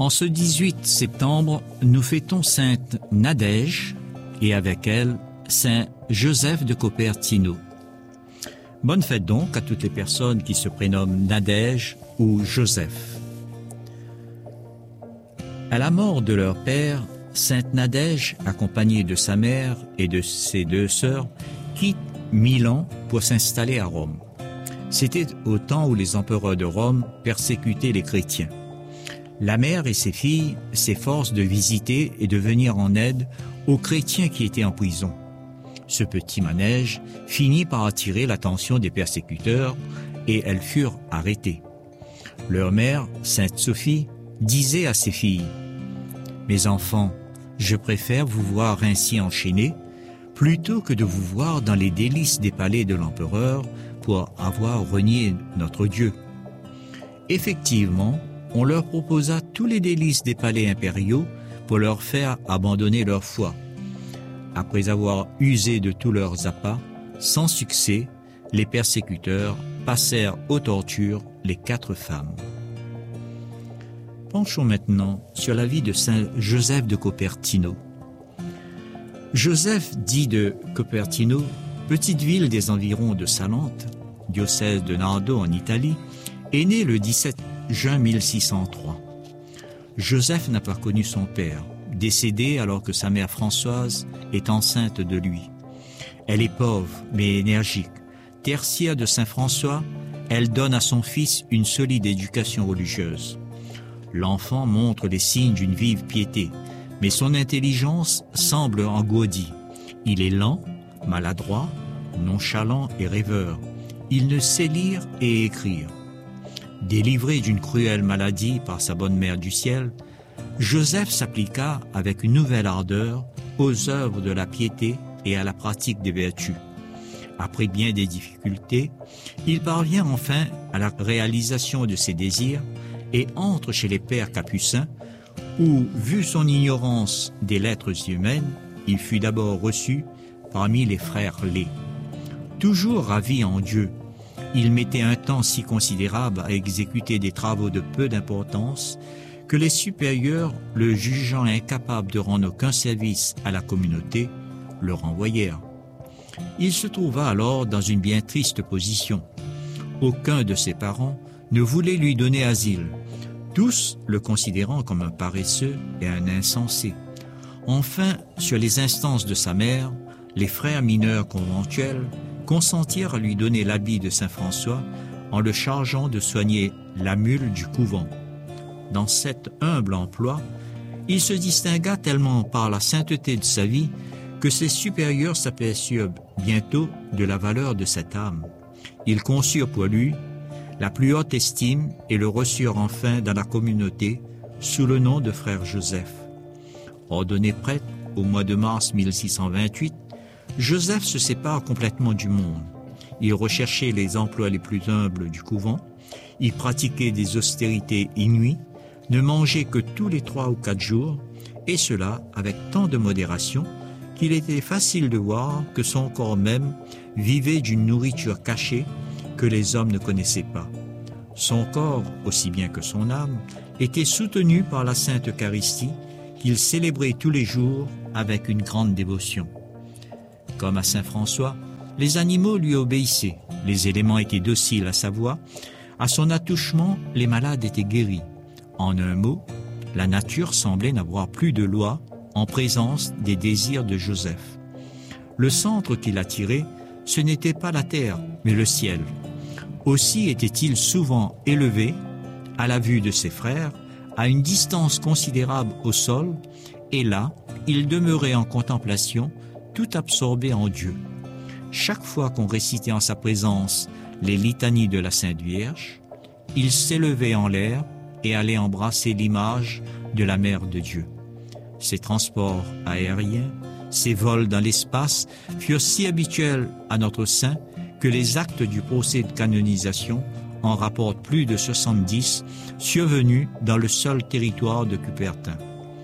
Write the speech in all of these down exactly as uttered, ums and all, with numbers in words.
En ce dix-huit septembre, nous fêtons Sainte Nadège et avec elle Saint Joseph de Cupertino. Bonne fête donc à toutes les personnes qui se prénomment Nadège ou Joseph. À la mort de leur père, Sainte Nadège, accompagnée de sa mère et de ses deux sœurs, quitte Milan pour s'installer à Rome. C'était au temps où les empereurs de Rome persécutaient les chrétiens. La mère et ses filles s'efforcent de visiter et de venir en aide aux chrétiens qui étaient en prison. Ce petit manège finit par attirer l'attention des persécuteurs et elles furent arrêtées. Leur mère, Sainte Sophie, disait à ses filles « Mes enfants, je préfère vous voir ainsi enchaînés plutôt que de vous voir dans les délices des palais de l'empereur pour avoir renié notre Dieu. » Effectivement, on leur proposa tous les délices des palais impériaux pour leur faire abandonner leur foi. Après avoir usé de tous leurs appâts, sans succès, les persécuteurs passèrent aux tortures les quatre femmes. Penchons maintenant sur la vie de Saint Joseph de Cupertino. Joseph dit de Cupertino, petite ville des environs de Salente, diocèse de Nardo en Italie, est né le dix-sept juin mille six cent trois. Joseph n'a pas connu son père, décédé alors que sa mère Françoise est enceinte de lui. Elle est pauvre mais énergique. Tertiaire de Saint François, elle donne à son fils une solide éducation religieuse. L'enfant montre les signes d'une vive piété, mais son intelligence semble engourdie. Il est lent, maladroit, nonchalant et rêveur. Il ne sait lire et écrire. Délivré d'une cruelle maladie par sa bonne mère du ciel, Joseph s'appliqua avec une nouvelle ardeur aux œuvres de la piété et à la pratique des vertus. Après bien des difficultés, il parvient enfin à la réalisation de ses désirs et entre chez les pères capucins où, vu son ignorance des lettres humaines, il fut d'abord reçu parmi les frères laids. Toujours ravi en Dieu, il mettait un temps si considérable à exécuter des travaux de peu d'importance que les supérieurs, le jugeant incapable de rendre aucun service à la communauté, le renvoyèrent. Il se trouva alors dans une bien triste position. Aucun de ses parents ne voulait lui donner asile, tous le considérant comme un paresseux et un insensé. Enfin, sur les instances de sa mère, les frères mineurs conventuels consentirent à lui donner l'habit de Saint François en le chargeant de soigner la mule du couvent. Dans cet humble emploi, il se distingua tellement par la sainteté de sa vie que ses supérieurs s'aperçurent bientôt de la valeur de cette âme. Ils conçurent pour lui la plus haute estime et le reçurent enfin dans la communauté sous le nom de frère Joseph. Ordonné prêtre au mois de mars mille six cent vingt-huit, Joseph se sépare complètement du monde. Il recherchait les emplois les plus humbles du couvent, il pratiquait des austérités inouïes, ne mangeait que tous les trois ou quatre jours, et cela avec tant de modération qu'il était facile de voir que son corps même vivait d'une nourriture cachée que les hommes ne connaissaient pas. Son corps, aussi bien que son âme, était soutenu par la Sainte Eucharistie qu'il célébrait tous les jours avec une grande dévotion. Comme à Saint François, les animaux lui obéissaient, les éléments étaient dociles à sa voix, à son attouchement, les malades étaient guéris. En un mot, la nature semblait n'avoir plus de loi en présence des désirs de Joseph. Le centre qui l'attirait, ce n'était pas la terre, mais le ciel. Aussi était-il souvent élevé, à la vue de ses frères, à une distance considérable au sol, et là, il demeurait en contemplation, tout absorbé en Dieu. Chaque fois qu'on récitait en sa présence les litanies de la Sainte Vierge, il s'élevait en l'air et allait embrasser l'image de la Mère de Dieu. Ses transports aériens, ses vols dans l'espace furent si habituels à notre saint que les actes du procès de canonisation en rapportent plus de soixante-dix survenus dans le seul territoire de Cupertin.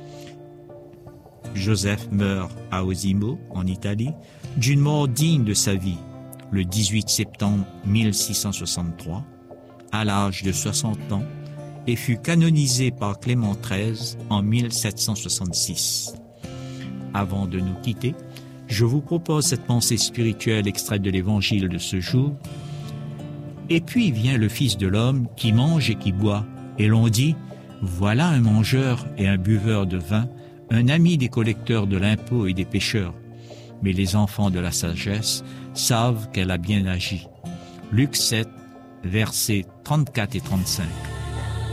Joseph meurt à Osimo, en Italie, d'une mort digne de sa vie, le dix-huit septembre mille six cent soixante-trois, à l'âge de soixante ans, et fut canonisé par Clément treize en mille sept cent soixante-six. Avant de nous quitter, je vous propose cette pensée spirituelle extraite de l'évangile de ce jour. Et puis vient le Fils de l'homme qui mange et qui boit, et l'on dit, voilà un mangeur et un buveur de vin, un ami des collecteurs de l'impôt et des pécheurs. Mais les enfants de la sagesse savent qu'elle a bien agi. Luc sept, versets trente-quatre et trente-cinq.